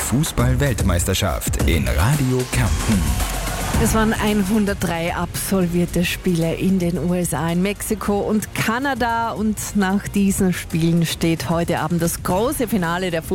Fußball-Weltmeisterschaft in Radio Kärnten. Es waren 103 absolvierte Spiele in den USA, in Mexiko und Kanada. Und nach diesen Spielen steht heute Abend das große Finale der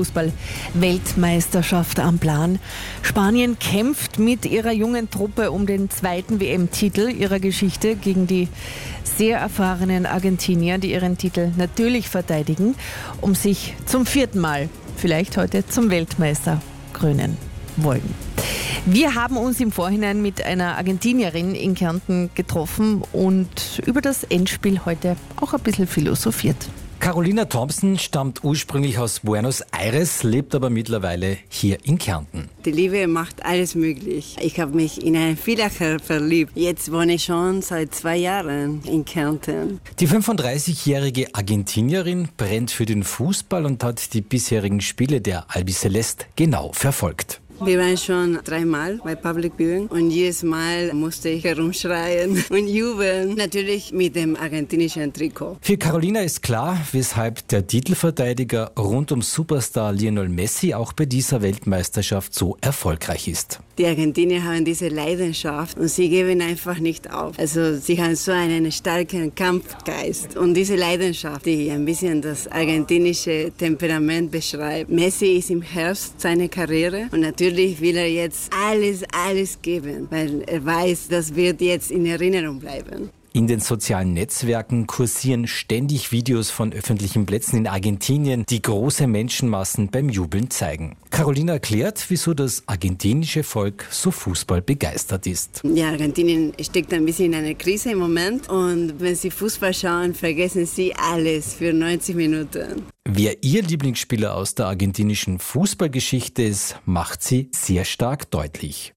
Fußball-Weltmeisterschaft am Plan. Spanien kämpft mit ihrer jungen Truppe um den zweiten WM-Titel ihrer Geschichte gegen die sehr erfahrenen Argentinier, die ihren Titel natürlich verteidigen, um sich zum 4. Mal vielleicht heute zum Weltmeister krönen wollen. Wir haben uns im Vorhinein mit einer Argentinierin in Kärnten getroffen und über das Endspiel heute auch ein bisschen philosophiert. Carolina Thompson stammt ursprünglich aus Buenos Aires, lebt aber mittlerweile hier in Kärnten. Die Liebe macht alles möglich. Ich habe mich in einen Villacher verliebt. Jetzt wohne ich schon seit 2 Jahren in Kärnten. Die 35-jährige Argentinierin brennt für den Fußball und hat die bisherigen Spiele der Albiceleste genau verfolgt. Wir waren schon 3 Mal bei Public Viewing und jedes Mal musste ich herumschreien und jubeln. Natürlich mit dem argentinischen Trikot. Für Carolina ist klar, weshalb der Titelverteidiger rund um Superstar Lionel Messi auch bei dieser Weltmeisterschaft so erfolgreich ist. Die Argentinier haben diese Leidenschaft und sie geben einfach nicht auf. Also sie haben so einen starken Kampfgeist und diese Leidenschaft, die ein bisschen das argentinische Temperament beschreibt. Messi ist im Herbst seiner Karriere und natürlich will er jetzt alles geben, weil er weiß, das wird jetzt in Erinnerung bleiben. In den sozialen Netzwerken kursieren ständig Videos von öffentlichen Plätzen in Argentinien, die große Menschenmassen beim Jubeln zeigen. Carolina erklärt, wieso das argentinische Volk so fußballbegeistert ist. Ja, Argentinien steckt ein bisschen in einer Krise im Moment und wenn sie Fußball schauen, vergessen sie alles für 90 Minuten. Wer ihr Lieblingsspieler aus der argentinischen Fußballgeschichte ist, macht sie sehr stark deutlich.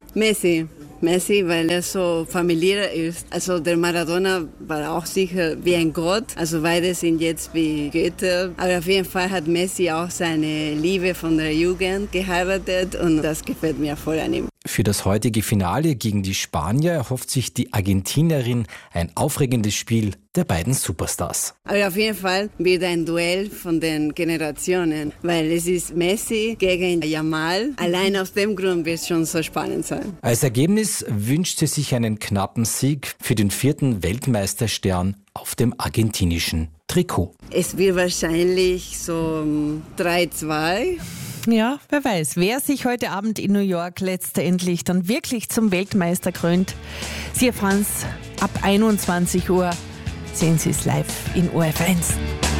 Messi, weil er so familiär ist. Also der Maradona war auch sicher wie ein Gott. Also beide sind jetzt wie Götter. Aber auf jeden Fall hat Messi auch seine Liebe von der Jugend geheiratet und das gefällt mir voll an ihm. Für das heutige Finale gegen die Spanier erhofft sich die Argentinierin ein aufregendes Spiel der beiden Superstars. Aber auf jeden Fall wird ein Duell von den Generationen, weil es ist Messi gegen Yamal. Allein aus dem Grund wird es schon so spannend sein. Als Ergebnis wünscht sie sich einen knappen Sieg für den 4. Weltmeisterstern auf dem argentinischen Trikot. Es wird wahrscheinlich so 3-2. Ja, wer weiß, wer sich heute Abend in New York letztendlich dann wirklich zum Weltmeister krönt. Sie erfahren es ab 21 Uhr. Sehen Sie es live in ORF 1.